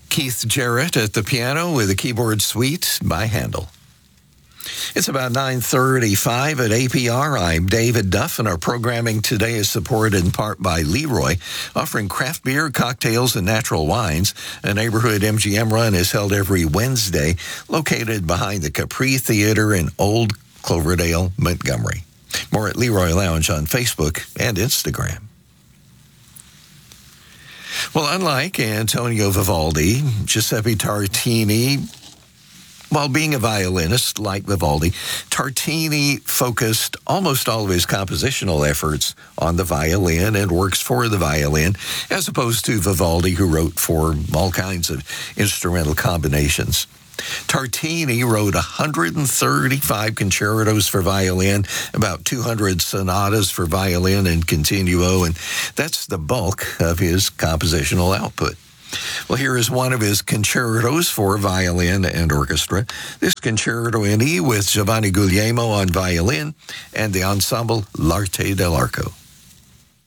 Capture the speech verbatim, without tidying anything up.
Keith Jarrett at the piano with a keyboard suite by Handel. It's about nine thirty-five at A P R. I'm David Duff, and our programming today is supported in part by Leroy, offering craft beer, cocktails, and natural wines. A neighborhood M G M run is held every Wednesday, located behind the Capri Theater in Old Cloverdale, Montgomery. More at Leroy Lounge on Facebook and Instagram. Well, unlike Antonio Vivaldi, Giuseppe Tartini, while being a violinist like Vivaldi, Tartini focused almost all of his compositional efforts on the violin and works for the violin, as opposed to Vivaldi, who wrote for all kinds of instrumental combinations. Tartini wrote one hundred thirty-five concertos for violin, about two hundred sonatas for violin and continuo, and that's the bulk of his compositional output. Well, here is one of his concertos for violin and orchestra. This concerto in E with Giovanni Guglielmo on violin and the ensemble L'Arte dell'Arco.